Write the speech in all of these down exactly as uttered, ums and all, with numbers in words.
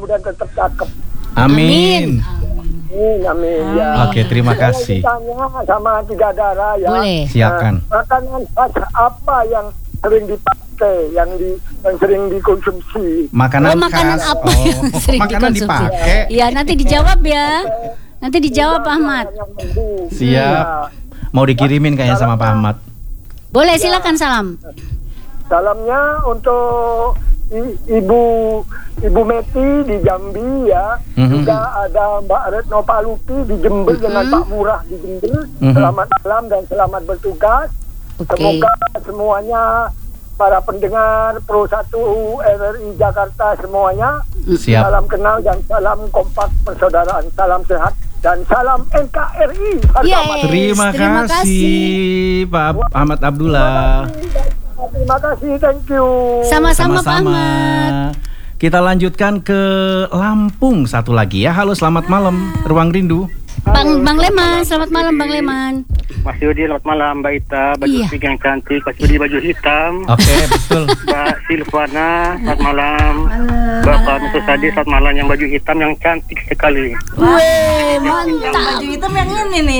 mudah-mudahan tetap cakep. Amin. Amin, amin. Ya. Oke, terima kasih. Saya tanya sama Tiga Darah ya. Boleh. Silakan. Nah, makanan khas apa yang sering dipakai, yang di yang sering dikonsumsi? Makanan Oh, makanan khas. apa Oh, yang sering makanan dikonsumsi? dipakai. Ya, nanti dijawab ya. Nanti dijawab Pak Ahmad. Siap. Mau dikirimin kayaknya sama Pak Ahmad. Boleh, silakan salam. Salamnya untuk I- Ibu Ibu Meti di Jambi ya. Mhm. Juga ada Mbak Retno Palupi di Jember dengan Pak Murah di Jember. Mhm. Selamat malam dan selamat bertugas. Oke. Semoga semuanya para pendengar Pro satu R R I Jakarta semuanya Siap. salam kenal dan salam kompak persaudaraan, salam sehat dan salam N K R I. Yeay. Terima, Terima kasih Pak Ahmad Abdullah. Terima kasih, thank you. Sama-sama Pak Ahmad. Kita lanjutkan ke Lampung satu lagi ya. Halo, selamat malam Ruang Rindu. Bang Bang Leman, selamat malam Bang Leman. Mas Yudi, selamat malam Mbak Ita, baju Iya. pink yang cantik, Mas Yudi baju hitam. Oke, betul. Mbak Silvana, selamat malam. Bapak Musa Sadi, selamat malam, yang baju hitam yang cantik sekali. Weh, Yang mantap. baju hitam yang ini nih.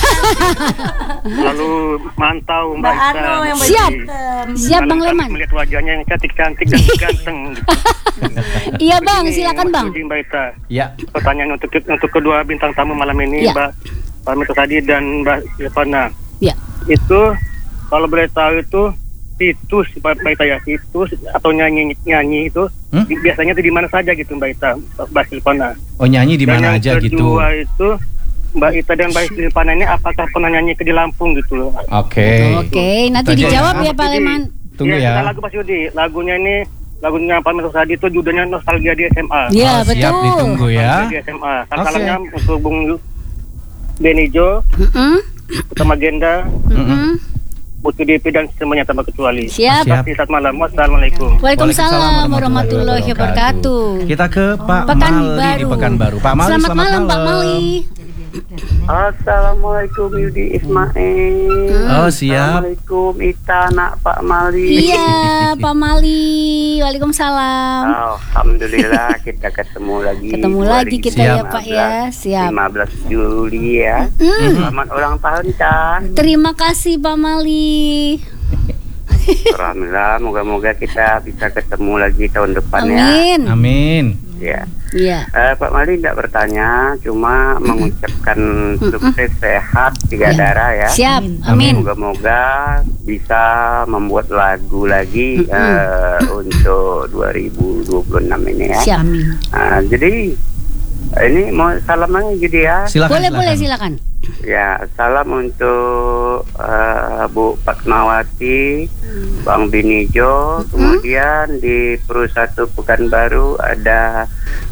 Lalu mantau Mbak Mbak Ita. Ano yang baju Siap. hitam. Siap Bang Kali-kali Leman. melihat wajahnya yang cantik-cantik dan ganteng. Iya Bang, Begini, silakan Mas Bang. Yudi, Mbak Ita. Ya. Pertanyaan untuk untuk kedua bintang tamu malam ini, Ya. Mbak Pak Musa Sadi dan Mbak Silvana. Ya. Itu kalau boleh tahu itu situs Mbak Ita ya, situs atau nyanyi nyanyi itu Hmm? di- biasanya itu di mana saja gitu Mbak Ita, Mbak Silvana. Oh, nyanyi di Dan mana yang aja gitu. kedua itu Mbak Ita dan Mbak Silvana ini apakah pernah nyanyi ke di Lampung gitu loh? Oke. Oke, nanti Tanya dijawab ya. ya Pak Leman. Tunggu Ya, ya. kita lagu Mas Yudi, lagunya ini lagunya Pak Musa Sadi itu judulnya Nostalgia di S M A. Iya, Oh, siap, betul. ditunggu ya. Nostalgia di S M A. Oke. Salamnya untuk Bung Benijo, Mm-mm, Utama Genda, mm-mm. Putri D P dan semuanya tanpa kecuali. Siap. Siap. Selamat malam. Wassalamualaikum. Waalaikumsalam warahmatullahi wabarakatuh. Kita ke Pak Pekanbaru. Mali di Pekanbaru. Pak Mali, Selamat, selamat, malam Pak Mali. Assalamualaikum Yudi Ismail. Oh, siap. Assalamualaikum Ita nak Pak Mali. Iya Pak Mali. Waalaikumsalam. Alhamdulillah kita ketemu lagi. Ketemu lagi kita Siap. ya Pak ya. Siap. lima belas Juli ya. Selamat ulang tahun Tan. Terima kasih Pak Mali. Alhamdulillah, moga-moga kita bisa ketemu lagi tahun depan ya. Amin. Amin. Ya. Iya. Eh, Pak Mali tidak bertanya, cuma mengucapkan sukses sehat Tiga Ya. Darah ya. Siap. Amin. Moga-moga bisa membuat lagu lagi eh, untuk dua ribu dua puluh enam ini ya. Siap. Ah, jadi ini mau salamannya jadi ya. Silakan. Boleh silakan. boleh silakan. Ya, salam untuk eh, Bu Fatmawati, Bang Binijo, kemudian di Perusahaan Pekanbaru ada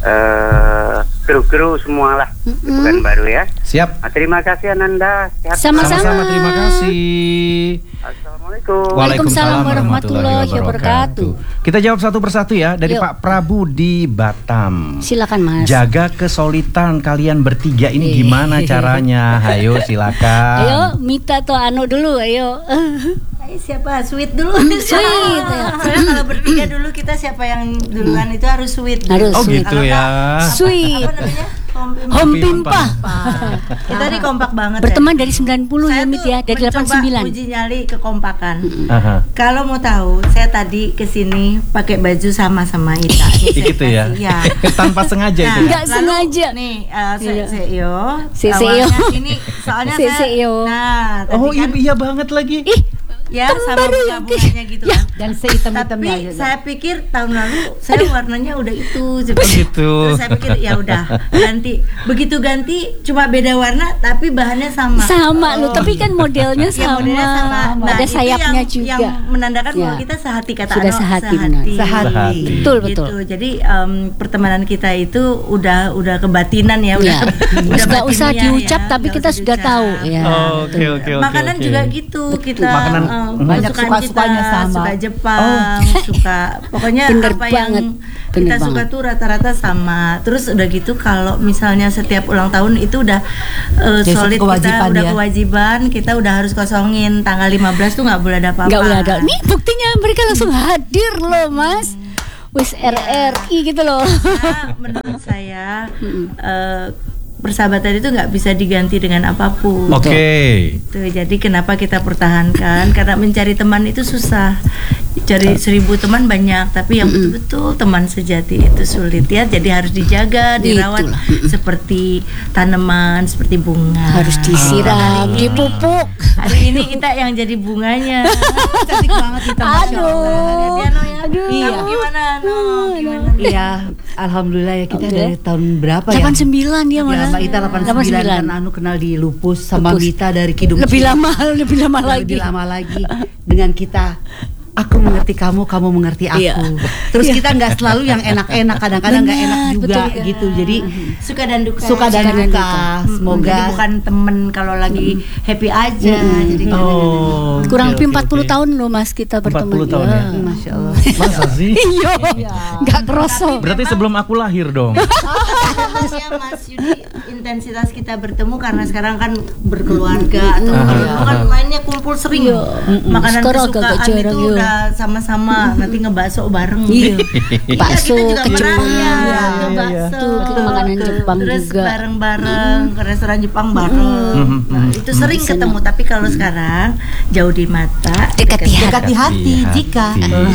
eh, kru-kru semualah di Pekanbaru ya. Siap. Nah, terima kasih Ananda. Sehat Sama-sama. Sama-sama, terima kasih. Assalamualaikum. Waalaikumsalam warahmatullahi wabarakatuh. Kita jawab satu persatu ya. Dari Yuk. Pak Prabu di Batam. Silakan Mas. Jaga kesolidan kalian bertiga ini gimana caranya? Ayo silakan. Ayo Mita atau Anu dulu ayo. Hai, siapa? Sweet dulu. Sweet, ya. Soalnya kalau bertiga dulu kita siapa yang duluan itu harus sweet. Harus Oh sweet. gitu Kalau ya. Sweet. Apa namanya? Home Home Pimpa. Kita nih kompak banget. Berteman ya. dari sembilan puluh ya Saya Mit tuh ya, dari delapan puluh sembilan. mencoba uji nyali kekompakan. Aha. Kalau mau tahu, saya tadi kesini pakai baju sama sama Ita. Ini saya Gitu ya. kasih, ya. Tanpa sengaja itu. ya? Enggak sengaja. Nih, uh, Iya. se Seo. Se- Awalnya Seo. ini soalnya Se- saya. Seo. Nah, tadi Oh iya, kan iya banget lagi. Ih, ya temen sama baru. bunga-bunganya gitu. Ya. kan. Dan sehitam-hitamnya Tapi aja. saya pikir tahun lalu saya warnanya udah itu seperti gitu. Terus saya pikir ya udah ganti. Begitu ganti cuma beda warna tapi bahannya sama. sama lu, tapi kan modelnya Ya, sama. modelnya sama. Nah, Ada itu sayapnya yang, juga. yang menandakan bahwa Ya. kita sehati kata Sudah Ano, sehati, benar. Sehati. Betul betul. Gitu. Jadi em, pertemanan kita itu udah udah kebatinan ya, udah Ya. Nggak usah batiniah diucap, ya, tapi nggak kita usah sudah diucap. tahu ya. Oh, oke oke oke. Makanan oke. juga gitu kita Makanan em, banyak kesukaan suka-sukanya kita, sama. suka Jepang, suka pokoknya Bener apa banget. yang Bener kita suka banget. tuh rata-rata sama. Terus udah gitu kalau misalnya setiap ulang tahun itu udah eh, Jadi solid kita kewajiban udah ya. kewajiban, kita udah harus kosongin tanggal lima belas tuh nggak boleh ada apa-apa. Nggak boleh ada. Nih buktinya mereka langsung hadir loh Mas. wis R R I gitu loh. Nah, menurut saya eh, persahabatan itu nggak bisa diganti dengan apapun. Oke. Tuh, jadi kenapa kita pertahankan? Karena mencari teman itu susah. Cari seribu teman banyak, tapi yang betul-betul teman sejati itu sulit ya. Jadi harus dijaga, dirawat Itulah. seperti tanaman, seperti bunga. Harus disiram, dipupuk. Hari ini kita yang jadi bunganya. Cantik banget kita. Masya Aduh. Allah. Lihat ya, No, ya. Aduh. Kamu gimana, No? Gimana? Iya, alhamdulillah ya kita Oke. dari tahun berapa ya? delapan sembilan dia Ya, mana? Mbak Ita delapan puluh sembilan kan anu kenal di Lupus sama Lupus. Mita dari Kidung Lebih Cina. lama, lebih lama Lebih lagi. lama lagi dengan kita. Aku mengerti kamu, kamu mengerti aku. Iya. Terus kita nggak selalu yang enak-enak, kadang-kadang nggak enak Benar, juga betul. gitu. Jadi Suka dan duka. suka dan Suka dan duka. duka. Semoga Jadi bukan temen kalau lagi happy aja. Jadi kan Oh. Kurang oke, lebih oke, empat puluh oke. tahun loh Mas kita berteman. empat puluh tahun ya? Masya Allah. Masa sih? Iya. Enggak kerasa. Berarti sebelum aku lahir dong. ya Mas Yudi, intensitas kita bertemu karena sekarang kan berkeluarga atau bertemu kan mainnya kumpul sering. Makanan Sekarang kesukaan agak jarang, itu yo. udah sama-sama. Nanti ngebakso bareng. Iya. Iya, Bakso, kita juga kecil. pernah ya, Iya, ke iya, bakso, Tuh, ke makanan Jepang terus juga. bareng-bareng ke restoran Jepang bareng. Mhm, Nah, mhm, itu sering ketemu. Tapi kalau sekarang jauh di mata, Dekat di hati. Dekati hati jika.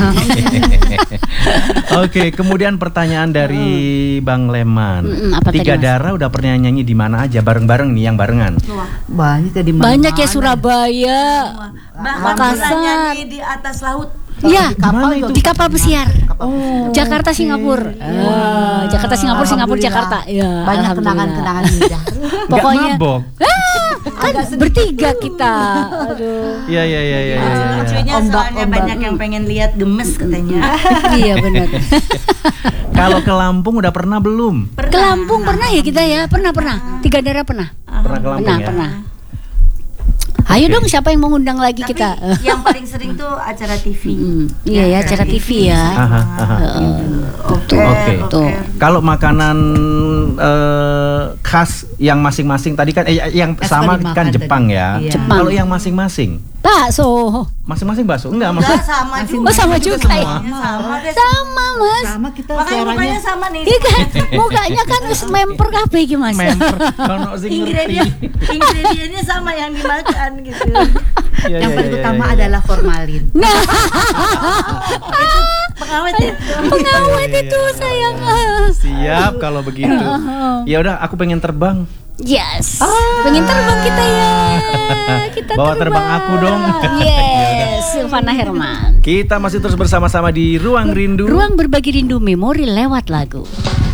Oke, kemudian pertanyaan dari Bang Leman. Mm-mm, apa tadi, Tiga Mas? Darah udah pernah nyanyi di mana aja bareng-bareng nih yang barengan? Banyak tadi Banyak ya Surabaya. bahkan Makassar. pernah nyanyi di atas laut. Iya, Gimana itu? di kapal pesiar. Jakarta Singapura. Ah, Jakarta Singapura, Singapura Jakarta. Ya, Banyak alhamdulillah. kenangan-kenangan indah. Pokoknya Nggak mabok. kan bertiga kita. Aduh. Iya iya iya iya. iya, iya. Lucunya soalnya banyak yang pengen lihat gemes katanya. Iya benar. Kalau ke Lampung udah pernah belum? Ke Lampung pernah ya kita ya? Pernah pernah. Tiga Darah pernah. Pernah ke Lampung Pernah, ya? pernah. Ayo Oke. dong, siapa yang mau ngundang lagi Tapi kita? yang paling sering tuh acara T V. Mm, iya ya, acara T V ya. Aha, aha. Oke. Oke. Tuh. Kalau makanan eh, khas yang masing-masing tadi kan eh, yang Eh, sama tadi kan makan Jepang tadi. ya. Iya. Jepang. Kalau yang masing-masing, Bakso. masing-masing bakso enggak Enggak maksud sama juga. Oh sama juga ya. Sama deh. Sama Mas. Sama kita Makanya mukanya suaranya. sama nih. Iya kan, mukanya kan wis memper kabeh iki Mas. member kalau sing ngerti. Ingredient ingredientnya sama yang dimakan gitu. Iya, Yang iya, paling iya, utama iya. adalah formalin. Nah, Pengawet ya. pengawet Iya, itu iya, sayang. Siap kalau begitu. Ya udah, aku pengen terbang. Yes. Pengen terbang kita ya. Kita Bawa terbang aku dong. Yes, Silvana Herman. Kita masih terus bersama-sama di Ruang Rindu. Ruang berbagi rindu memori lewat lagu.